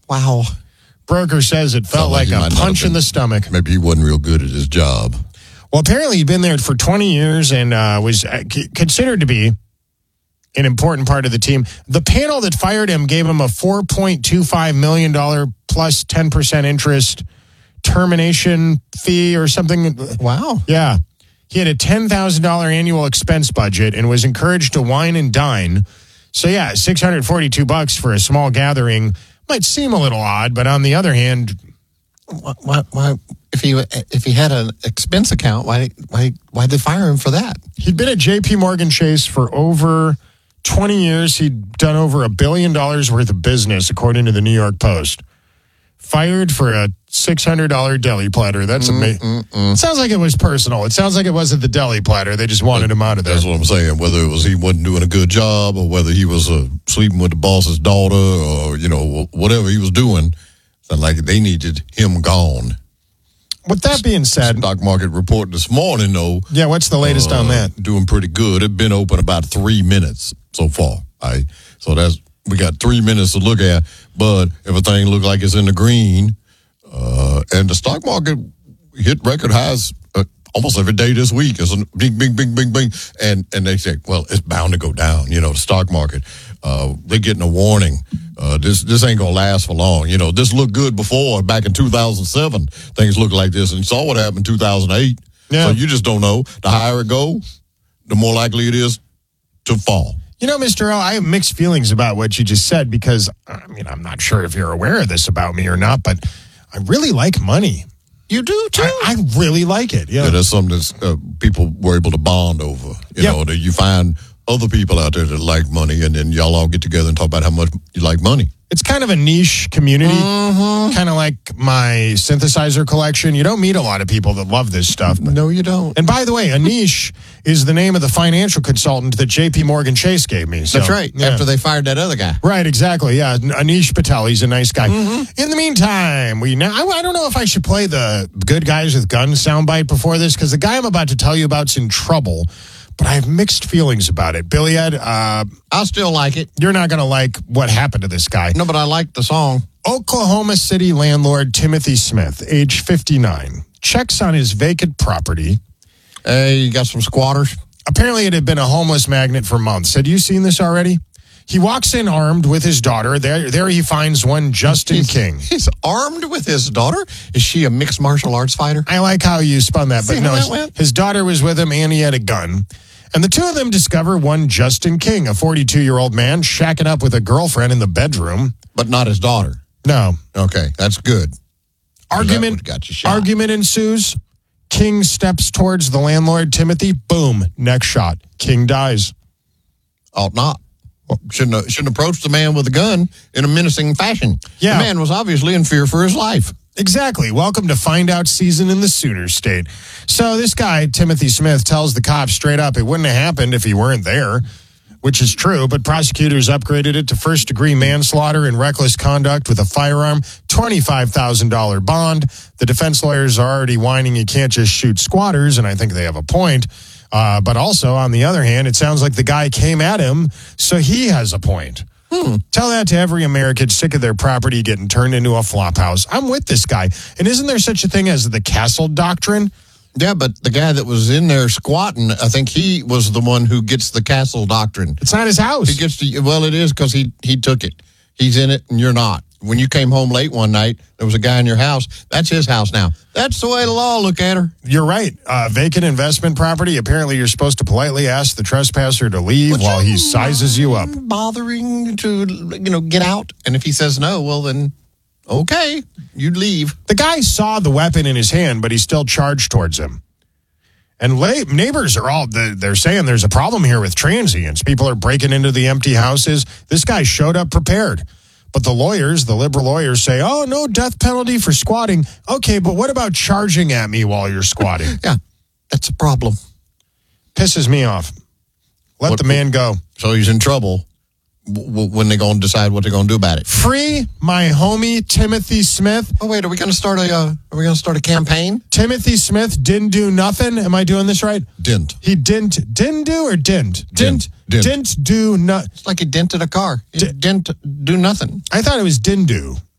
Wow. Broker says it felt like a punch in the stomach. Maybe he wasn't real good at his job. Well, apparently he'd been there for 20 years and was considered to be an important part of the team. The panel that fired him gave him a $4.25 million plus 10% interest termination fee or something. Wow. Yeah. He had a $10,000 annual expense budget and was encouraged to wine and dine. So, yeah, $642 for a small gathering might seem a little odd, but on the other hand, why if he had an expense account, why'd they fire him for that? He'd been at J.P. Morgan Chase for over 20 years. He'd done over $1 billion worth of business, according to the New York Post. Fired for a $600 deli platter. That's amazing. It sounds like it was personal. It sounds like it wasn't the deli platter. They just wanted him out of there. That's what I'm saying. Whether it was he wasn't doing a good job or whether he was sleeping with the boss's daughter or, whatever he was doing, sounded like they needed him gone. With that being said, stock market report this morning, though. Yeah, what's the latest on that? Doing pretty good. It's been open about 3 minutes so far. So we got 3 minutes to look at, but everything looked like it's in the green. And the stock market hit record highs almost every day this week. It's a bing, bing, bing, bing, bing. And they say, well, it's bound to go down. The stock market, they're getting a warning. This ain't going to last for long. This looked good before. Back in 2007, things looked like this. And you saw what happened in 2008. Yeah. So you just don't know. The higher it go, the more likely it is to fall. Mr. L, I have mixed feelings about what you just said because, I'm not sure if you're aware of this about me or not, but I really like money. You do, too? I really like it, Yeah, that's something that people were able to bond over. That you find other people out there that like money, and then y'all all get together and talk about how much you like money. It's kind of a niche community, kind of like my synthesizer collection. You don't meet a lot of people that love this stuff. No, you don't. And by the way, Anish is the name of the financial consultant that J.P. Morgan Chase gave me. So, that's right, after they fired that other guy. Right, exactly, yeah. Anish Patel, he's a nice guy. In the meantime, I don't know if I should play the good guys with guns soundbite before this, because the guy I'm about to tell you about is in trouble. But I have mixed feelings about it. Billy Ed, I'll still like it. You're not going to like what happened to this guy. No, but I like the song. Oklahoma City landlord Timothy Smith, age 59, checks on his vacant property. You got some squatters? Apparently it had been a homeless magnet for months. Had you seen this already? He walks in armed with his daughter. There he finds one Justin King. He's armed with his daughter? Is she a mixed martial arts fighter? I like how you spun that, but no, his daughter was with him and he had a gun. And the two of them discover one Justin King, a 42-year-old man, shacking up with a girlfriend in the bedroom. But not his daughter? No. Okay, that's good. Argument ensues. King steps towards the landlord, Timothy. Boom, neck shot. King dies. Ought not. Shouldn't approach the man with a gun in a menacing fashion. Yeah. The man was obviously in fear for his life. Exactly. Welcome to Find Out season in the Sooner State. So this guy, Timothy Smith, tells the cops straight up it wouldn't have happened if he weren't there, which is true, but prosecutors upgraded it to first-degree manslaughter and reckless conduct with a firearm, $25,000 bond. The defense lawyers are already whining you can't just shoot squatters, and I think they have a point. But also, on the other hand, it sounds like the guy came at him, so he has a point. Tell that to every American sick of their property getting turned into a flop house. I'm with this guy. And isn't there such a thing as the castle doctrine? Yeah, but the guy that was in there squatting, I think he was the one who gets the castle doctrine. It's not his house. He gets to, well, it is because he took it. He's in it and you're not. When you came home late one night, there was a guy in your house. That's his house now. That's the way the law look at her. You're right. Vacant investment property. Apparently, you're supposed to politely ask the trespasser to leave while he sizes you up. Bothering to, get out. And if he says no, well, then, okay, you'd leave. The guy saw the weapon in his hand, but he still charged towards him. And neighbors are they're saying there's a problem here with transients. People are breaking into the empty houses. This guy showed up prepared. But the liberal lawyers say, oh, no death penalty for squatting. Okay, but what about charging at me while you're squatting? Yeah, that's a problem. Pisses me off. Let the man go. So he's in trouble. When they going to decide what they're going to do about it? Free my homie Timothy Smith. Oh wait, are we going to start a campaign? Timothy Smith didn't do nothing. Am I doing this right? Didn't. He didn't do or didn't? Didn't do nothing. It's like he dented a car. He didn't do nothing. I thought it was didn't do.